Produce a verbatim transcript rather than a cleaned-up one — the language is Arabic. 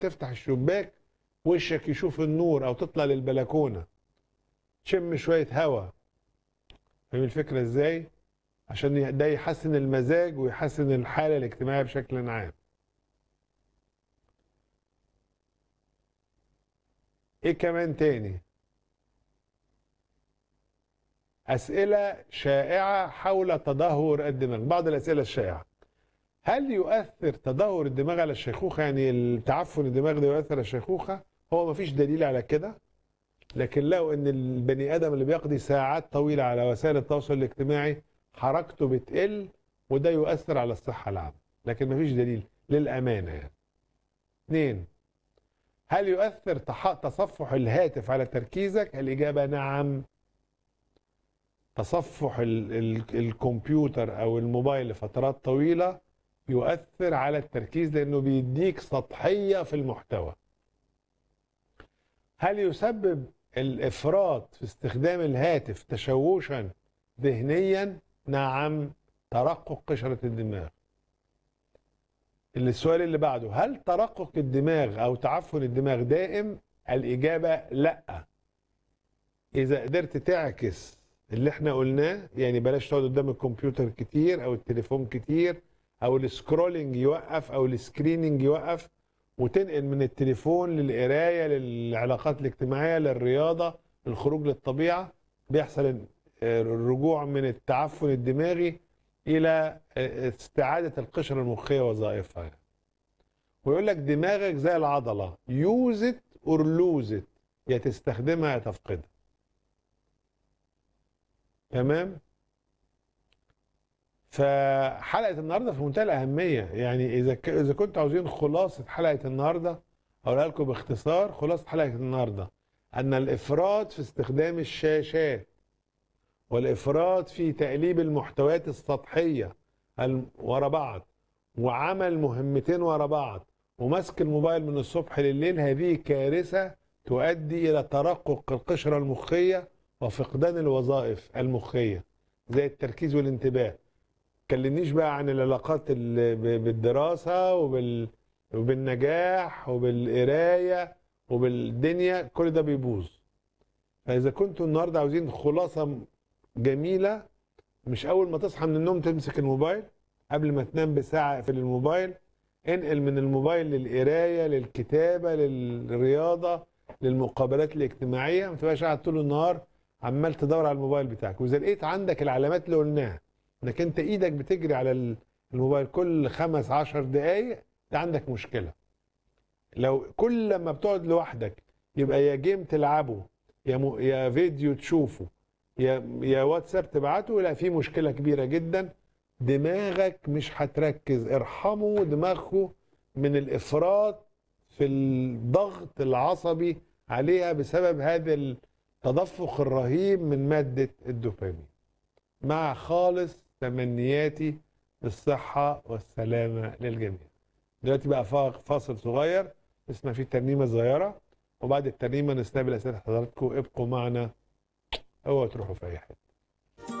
تفتح الشباك وشك يشوف النور او تطلع للبلكونه تشم شويه هوا. فاهم الفكره ازاي؟ عشان ده يحسن المزاج ويحسن الحاله الاجتماعيه بشكل عام. ايه كمان تاني؟ اسئله شائعه حول تدهور الدماغ. بعض الاسئله الشائعه: هل يؤثر تدهور الدماغ على الشيخوخه؟ يعني تعفن الدماغ ده يؤثر على الشيخوخه؟ هو مفيش دليل على كده، لكن لو ان البني ادم اللي بيقضي ساعات طويله على وسائل التواصل الاجتماعي حركته بتقل، وده يؤثر على الصحه العامه، لكن مفيش دليل للامانه يعني. اثنين: هل يؤثر تصفح الهاتف على تركيزك؟ الاجابه نعم. تصفح ال ال الكمبيوتر او الموبايل لفترات طويله يؤثر على التركيز لانه بيديك سطحيه في المحتوى. هل يسبب الافراط في استخدام الهاتف تشوشا ذهنيا؟ نعم، ترقق قشره الدماغ. السؤال اللي بعده: هل ترقق الدماغ او تعفن الدماغ دائم؟ الاجابه لا. اذا قدرت تعكس اللي احنا قلناه، يعني بلاش تقعد قدام الكمبيوتر كتير او التليفون كتير او السكرولينج يوقف او السكريننج يوقف، وتنقل من التليفون للقرايه للعلاقات الاجتماعيه للرياضه للخروج للطبيعه، بيحصل الرجوع من التعفن الدماغي الى استعاده القشره المخيه وظائفها. ويقول لك دماغك زي العضله، يوز ات اور لوز ات، يا تستخدمها يا تفقدها. تمام؟ فحلقه النهارده في منتهى الاهميه، يعني اذا ك... اذا كنتوا عاوزين خلاصه حلقه النهارده اقولها لكم باختصار. خلاصه حلقه النهارده ان الافراط في استخدام الشاشات والافراط في تقليب المحتويات السطحيه ورا بعض وعمل مهمتين ورا بعض ومسك الموبايل من الصبح لليل، هذه كارثه تؤدي الى ترقق القشره المخيه وفقدان الوظائف المخيه زي التركيز والانتباه. كلمنيش بقى عن العلاقات بالدراسة وبال... وبالنجاح وبالقراية وبالدنيا، كل ده بيبوظ. فإذا كنتوا النهاردة عاوزين خلاصة جميلة، مش أول ما تصحى من النوم تمسك الموبايل، قبل ما تنام بساعة اقفل الموبايل، انقل من الموبايل للقراية للكتابة للرياضة للمقابلات الاجتماعية. ما تبقاش قاعد طول النهار عمال تدور على الموبايل بتاعك. وإذا لقيت عندك العلامات اللي قلناها انك انت ايدك بتجري على الموبايل كل خمس عشر دقايق، ده عندك مشكله. لو كل لما بتقعد لوحدك يبقى يا جيم تلعبه يا م... يا فيديو تشوفه يا يا واتساب تبعته، لا، في مشكله كبيره جدا. دماغك مش هتركز. ارحموا دماغكم من الافراط في الضغط العصبي عليها بسبب هذا التدفق الرهيب من ماده الدوبامين. مع خالص تمنياتي بالصحة والسلامة للجميع. دلوقتي بقى فاصل صغير نسمع فيه ترنيمة صغيرة، وبعد الترنيمة نستقبل أسئلة حضراتكم. ابقوا معنا، اوعوا تروحوا في أي حتة.